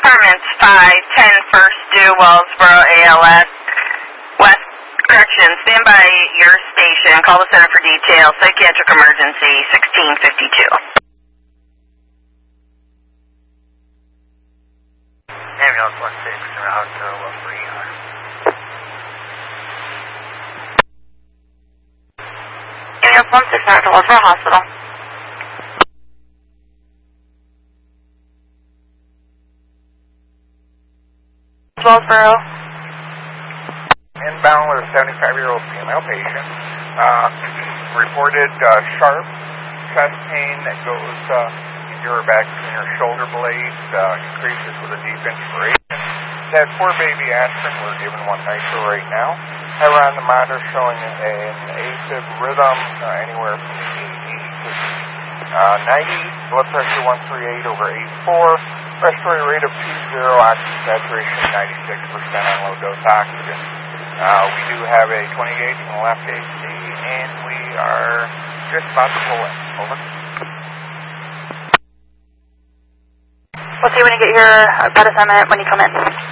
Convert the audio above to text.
Departments 510 First Due, Wellsboro, ALS. West Correction, stand by your station. Call the center for details. Psychiatric emergency, 1652. Ambulance 16, route 013. Ambulance 16, route to Wellsboro Hospital. Wellsboro. Inbound with a 75-year-old female patient. Reported sharp chest pain that goes into her back between her shoulder blades, increases with a deep inspiration. That poor baby aspirin, we're giving one nitro right now. Have her on the monitor showing an AFib rhythm anywhere from 80 to 90, blood pressure 138 over 84, respiratory rate of 20, oxygen saturation 96% on low dose oxygen. We do have a 20 gauge on the left AC, and we are just about to pull in. Over. We'll see when you get your bed assignment when you come in.